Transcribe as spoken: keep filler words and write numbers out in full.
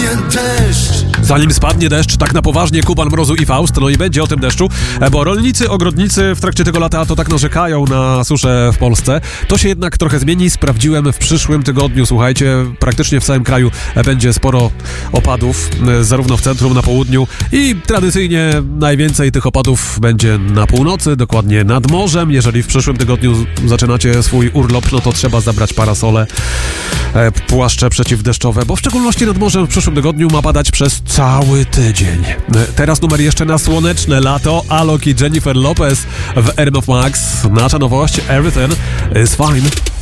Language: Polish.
spadnie deszcz. Zanim spadnie deszcz, tak na poważnie, Kuban, Mrozu i Faust, no i będzie o tym deszczu, bo rolnicy, ogrodnicy w trakcie tego lata to tak narzekają na suszę w Polsce. To się jednak trochę zmieni, sprawdziłem w przyszłym tygodniu, słuchajcie, praktycznie w całym kraju będzie sporo opadów, zarówno w centrum, na południu i tradycyjnie najwięcej tych opadów będzie na północy, dokładnie nad morzem. Jeżeli w przyszłym tygodniu zaczynacie swój urlop, no to trzeba zabrać parasole, płaszcze przeciwdeszczowe, bo w szczególności nad morzem w przyszłym tygodniu ma padać przez cały tydzień. Teraz numer jeszcze na słoneczne lato. Alok i Jennifer Lopez w R M F Max. Nasza nowość Everything is Fine.